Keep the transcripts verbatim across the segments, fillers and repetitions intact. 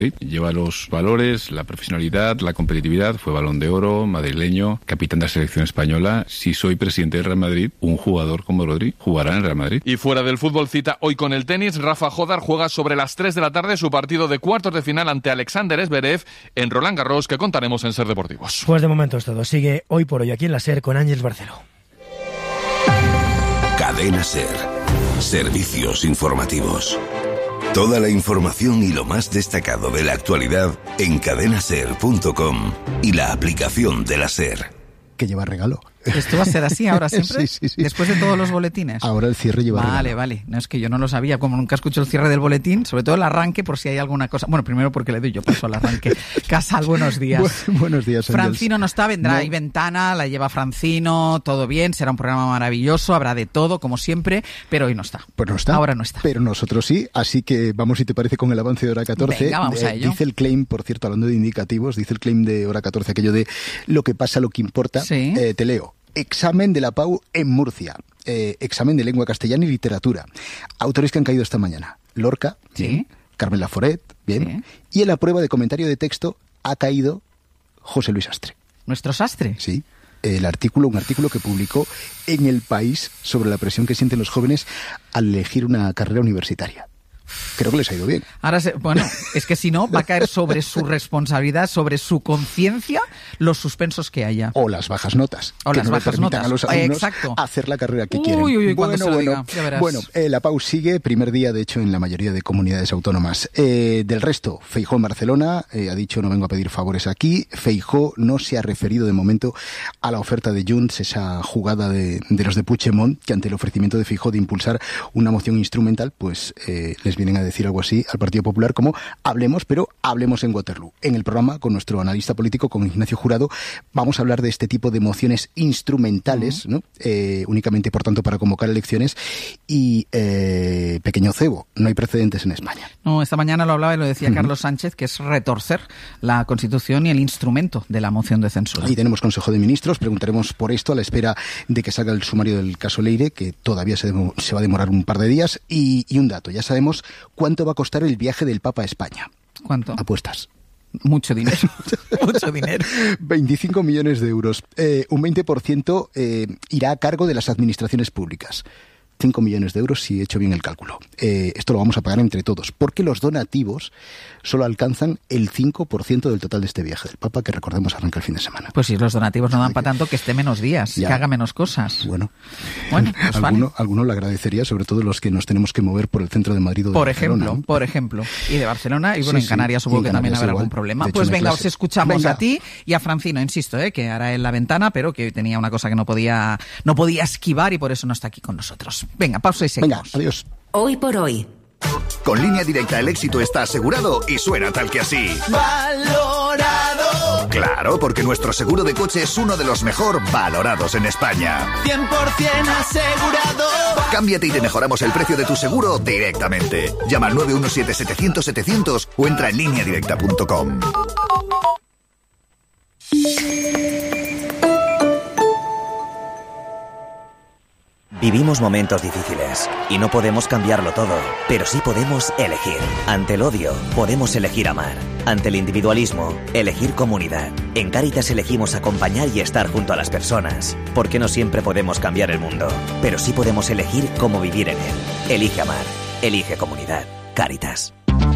Lleva los valores, la profesionalidad, la competitividad, fue Balón de Oro, madrileño, capitán de la selección española. Si soy presidente del Real Madrid, un jugador como Rodri jugará en el Real Madrid. Y fuera del fútbol, cita hoy con el tenis. Rafa Jodar juega sobre las tres de la tarde su partido de cuartos de final ante Alexander Zverev en Roland Garros, que contaremos en Ser Deportivos. Pues de momento es todo. Sigue Hoy por Hoy aquí en la Ser con Ángeles Barceló. Cadena Ser. Servicios informativos. Toda la información y lo más destacado de la actualidad en cadena ser punto com y la aplicación de la Ser. Que lleva regalo. ¿Esto va a ser así ahora siempre? Sí, sí, sí. Después de todos los boletines. Ahora el cierre lleva Vale, regalo. vale. No, es que yo no lo sabía. Como nunca escucho el cierre del boletín, sobre todo el arranque, por si hay alguna cosa. Bueno, primero porque le doy yo paso al arranque. Casal, buenos días. Bu- buenos días, Ángels. Francino no está, vendrá No. ahí Ventana, la lleva Francino, todo bien, será un programa maravilloso, habrá de todo, como siempre, pero hoy no está. Pues no está. Ahora no está. Pero nosotros sí, así que vamos, si te parece, con el avance de hora catorce. Venga, vamos a Eh, ello. Dice el claim, por cierto, hablando de indicativos, dice el claim de hora catorce, aquello de lo que pasa, lo que importa. Sí. Eh, te leo. Examen de la P A U en Murcia. Eh, examen de lengua castellana y literatura. Autores que han caído esta mañana. Lorca, Sí. bien. Carmen Laforet, bien. Y en la prueba de comentario de texto ha caído José Luis Astre. ¿Nuestro sastre? Sí. El artículo, un artículo que publicó en El País sobre la presión que sienten los jóvenes al elegir una carrera universitaria. Creo que les ha ido bien. Ahora, se, bueno, es que si no, va a caer sobre su responsabilidad, sobre su conciencia, los suspensos que haya. O las bajas notas. O que las no le bajas permitan notas. a los Eh, alumnos exacto. hacer la carrera que Uy, quieren. uy, uy, cuando bueno, se lo bueno, diga, ya verás. bueno eh, la P A U sigue, primer día, de hecho, en la mayoría de comunidades autónomas. Eh, del resto, Feijóo en Barcelona eh, ha dicho: no vengo a pedir favores aquí. Feijóo no se ha referido de momento a la oferta de Junts, esa jugada de, de los de Puigdemont, que ante el ofrecimiento de Feijóo de impulsar una moción instrumental, pues eh, les vienen a decir algo así al Partido Popular como: hablemos, pero hablemos en Waterloo. En el programa, con nuestro analista político, con Ignacio Jurado, vamos a hablar de este tipo de mociones instrumentales, ¿no? Eh, únicamente, por tanto, para convocar elecciones. Y, eh, pequeño cebo, no hay precedentes en España. No, esta mañana lo hablaba y lo decía Ujú. Carlos Sánchez, que es retorcer la Constitución y el instrumento de la moción de censura. Ahí tenemos Consejo de Ministros, preguntaremos por esto a la espera de que salga el sumario del caso Leire, que todavía se, demo- se va a demorar un par de días. Y, y un dato, ya sabemos cuánto va a costar el viaje del Papa a España. ¿Cuánto? Apuestas. Mucho dinero. Mucho dinero. veinticinco millones de euros. Eh, un veinte por ciento eh, irá a cargo de las administraciones públicas. cinco millones de euros si he hecho bien el cálculo. Eh, esto lo vamos a pagar entre todos, porque los donativos solo alcanzan el cinco por ciento del total de este viaje del Papa, que recordemos arranca el fin de semana. Pues si los donativos no dan para tanto, que esté menos días, Ya. que haga menos cosas. Bueno, Bueno, pues alguno, vale. alguno le agradecería, sobre todo los que nos tenemos que mover por el centro de Madrid o de Por Barcelona, ejemplo, ¿no? por ejemplo. Y de Barcelona, y bueno, Sí, en Canarias sí, supongo y en que también Canarias habrá igual. algún problema. De hecho, Pues una venga, clase. os escuchamos Venga. a ti y a Francino, insisto, ¿eh? que hará en la ventana, pero que tenía una cosa que no podía, no podía esquivar y por eso no está aquí con nosotros. Venga, pausa y seguimos. Venga, adiós. Hoy por hoy. Con Línea Directa el éxito está asegurado y suena tal que así. Valorado, Claro, porque nuestro seguro de coche es uno de los mejor valorados en España. cien por ciento asegurado. Cámbiate y te mejoramos el precio de tu seguro directamente. Llama al nueve uno siete setecientos setecientos o entra en línea directa punto com. Vivimos momentos difíciles y no podemos cambiarlo todo, pero sí podemos elegir. Ante el odio, podemos elegir amar. Ante el individualismo, elegir comunidad. En Cáritas elegimos acompañar y estar junto a las personas, porque no siempre podemos cambiar el mundo, pero sí podemos elegir cómo vivir en él. Elige amar, elige comunidad. Cáritas.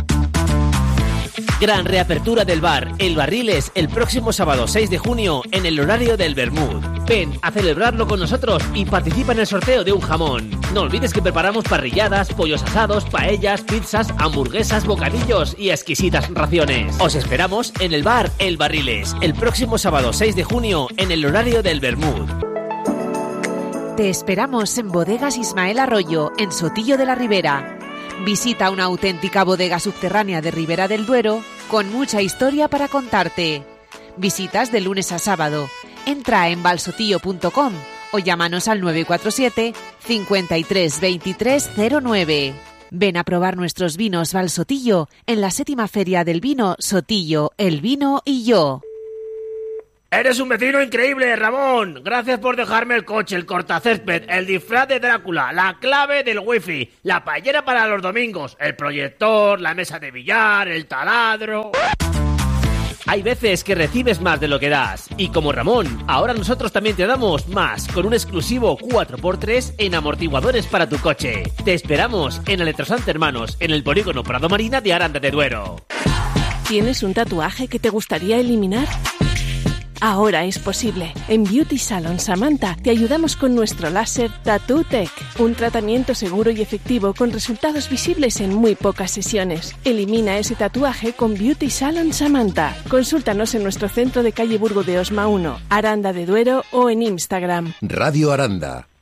Gran reapertura del bar El Barriles el próximo sábado seis de junio en el horario del Bermud. Ven a celebrarlo con nosotros y participa en el sorteo de un jamón. No olvides que preparamos parrilladas, pollos asados, paellas, pizzas, hamburguesas, bocadillos y exquisitas raciones. Os esperamos en el bar El Barriles el próximo sábado seis de junio en el horario del Bermud. Te esperamos en Bodegas Ismael Arroyo, en Sotillo de la Ribera. Visita una auténtica bodega subterránea de Ribera del Duero con mucha historia para contarte. Visitas de lunes a sábado. Entra en valsotillo punto com o llámanos al nueve cuatro siete, cinco tres, veintitrés cero nueve. Ven a probar nuestros vinos Valsotillo en la séptima Feria del Vino Sotillo, el vino y yo. Eres un vecino increíble, Ramón. Gracias por dejarme el coche, el cortacésped, el disfraz de Drácula, la clave del wifi, la paellera para los domingos, el proyector, la mesa de billar, el taladro... Hay veces que recibes más de lo que das. Y como Ramón, ahora nosotros también te damos más, con un exclusivo cuatro por tres en amortiguadores para tu coche. Te esperamos en Electrosant Hermanos, en el polígono Prado Marina de Aranda de Duero. ¿Tienes un tatuaje que te gustaría eliminar? Ahora es posible. En Beauty Salon Samantha te ayudamos con nuestro láser Tattoo Tech, un tratamiento seguro y efectivo con resultados visibles en muy pocas sesiones. Elimina ese tatuaje con Beauty Salon Samantha. Consúltanos en nuestro centro de calle Burgo de Osma uno, Aranda de Duero o en Instagram. Radio Aranda.